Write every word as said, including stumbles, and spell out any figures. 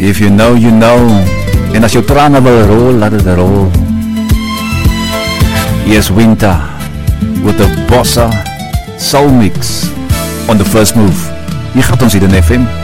If you know, you know. En as jou trane wil rol, laat het rol. Yes, Winter with the Bossa Soul Mix on the First Move. Hier gaat ons hier in F M.